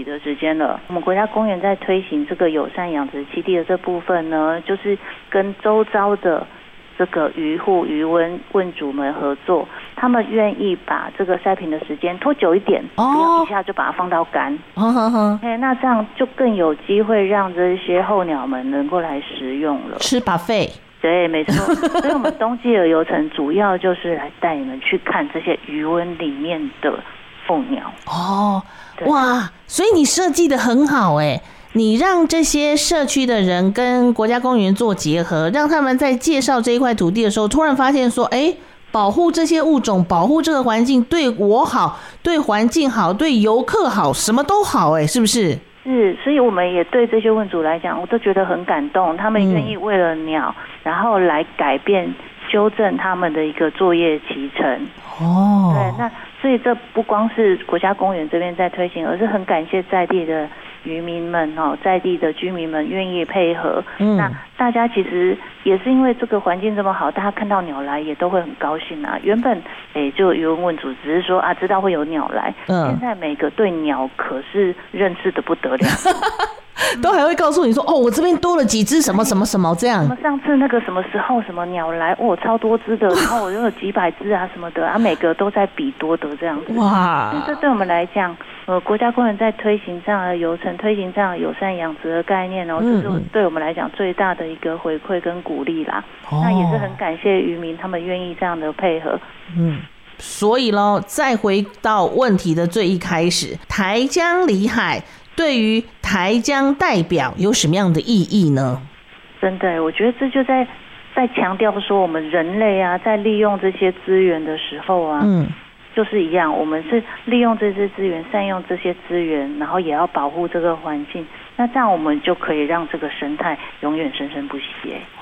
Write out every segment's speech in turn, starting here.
期的时间了。我们国家公园在推行这个友善养殖基地的这部分呢，就是跟周遭的这个渔户、渔问主们合作，他们愿意把这个晒平的时间拖久一点，不要一下就把它放到干。那这样就更有机会让这些候鸟们能够来食用了， 吃buffet。 对，没错。所以我们冬季的游程主要就是来带你们去看这些渔温里面的候鸟。 哇，所以你设计得很好哎。你让这些社区的人跟国家公园做结合，让他们在介绍这一块土地的时候，突然发现说，保护这些物种，保护这个环境，对我好，对环境好，对游客好，什么都好，是不是？ 是，所以我们也对这些问主来讲，我都觉得很感动，他们愿意为了鸟，然后来改变、纠正他们的一个作业期程。对，那所以这不光是国家公园这边在推行，而是很感谢在地的渔民们在地的居民们愿意配合。那大家其实也是因为这个环境这么好，大家看到鸟来也都会很高兴啊。原本就渔问主只是说知道会有鸟来，现在每个对鸟可是认识的不得了。 都还会告诉你说，我这边多了几只什么什么什么这样。 上次那个什么时候什么鸟来，超多只的，然后我有几百只啊什么的每个都在比多的这样子。哇！这对我们来讲，国家公园在推行这样的游程，推行这样友善养殖的概念，这是对我们来讲最大的一个回馈跟鼓励啦。那也是很感谢渔民他们愿意这样的配合。 所以咯，再回到问题的最一开始，台江里海对于台江代表有什么样的意义呢？ 真的，我觉得这就在强调说，我们人类在利用这些资源的时候就是一样，我们是利用这些资源，善用这些资源，然后也要保护这个环境。那这样我们就可以让这个生态永远生生不息。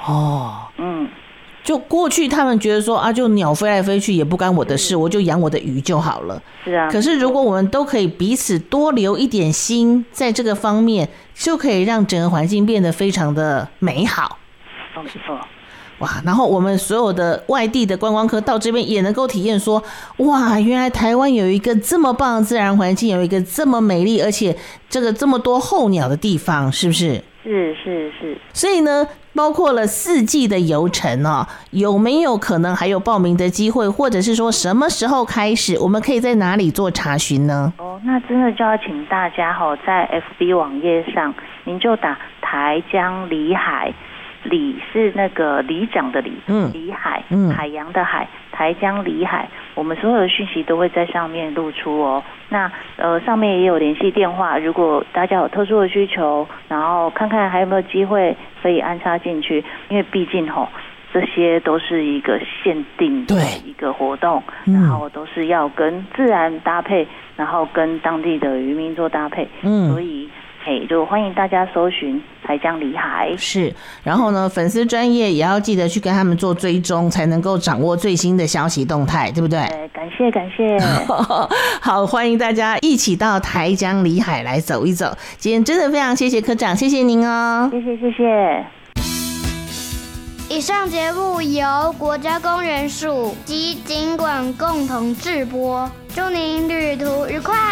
就过去他们觉得说就鸟飞来飞去也不干我的事，我就养我的鱼就好了。 是啊。 可是如果我们都可以彼此多留一点心在这个方面，就可以让整个环境变得非常的美好。 没错。 哇，然后我们所有的外地的观光客到这边也能够体验说，哇，原来台湾有一个这么棒的自然环境，有一个这么美丽而且这么多候鸟的地方，是不是？ 是。 所以呢，包括了4季的游程有没有可能还有报名的机会，或者是说什么时候开始，我们可以在哪里做查询呢？ 那真的就要请大家在 FB 网页上，您就打台江里海，里是那个里长的里，里海，海洋的海，台江里海，我们所有的讯息都会在上面露出那上面也有联系电话，如果大家有特殊的需求，然后看看还有没有机会可以安插进去，因为毕竟这些都是一个限定的一个活动，然后都是要跟自然搭配，然后跟当地的渔民做搭配，所以就欢迎大家搜寻台江里海。是， 然后呢，粉丝专页也要记得去跟他们做追踪，才能够掌握最新的消息动态，对不对？ 感谢。 好，欢迎大家一起到台江里海来走一走。今天真的非常谢谢科长，谢谢您哦。 谢谢。 以上节目由国家公园署及警管共同制播，祝您旅途愉快。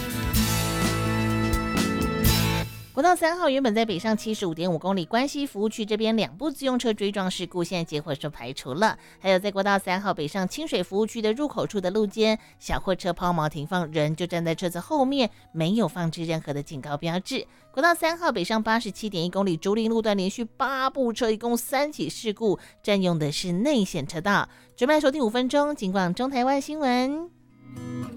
国道3号原本在北上75.5公里关西服务区这边2部自用车追撞事故，现在结果说排除了。还有在国道3号北上清水服务区的入口处的路肩，小货车抛锚停放，人就站在车子后面，没有放置任何的警告标志。国道3号北上87.1公里竹林路段连续8部车，一共3起事故，占用的是内线车道。准备收听5分钟，警广中台湾新闻。